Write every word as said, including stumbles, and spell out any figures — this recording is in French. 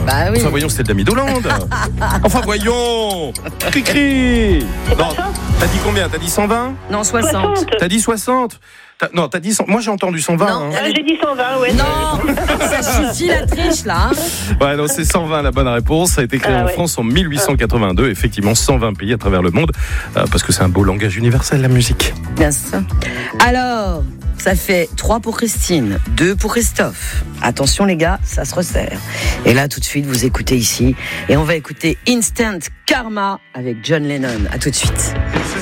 Bah oui. Enfin, voyons, c'est de la Midolande. Enfin, voyons. Cri-cri. Non, t'as dit combien? T'as dit cent vingt? Non, soixante. T'as dit soixante? T'as... Non, t'as dit cent... Moi, j'ai entendu cent vingt. Non, hein. Ah, j'ai dit cent vingt, ouais. Non, ça suffit la triche là. Hein. Ouais, non, c'est cent vingt la bonne réponse. Ça a été créé Ah, en ouais. France en mille huit cent quatre-vingt-deux. Effectivement, cent vingt pays à travers le monde. Euh, parce que c'est un beau langage universel, la musique. Bien sûr. Alors, ça fait trois pour Christine, deux pour Christophe. Attention les gars, ça se resserre. Et là, tout de suite, vous écoutez ici. Et on va écouter Instant Karma avec John Lennon. À tout de suite.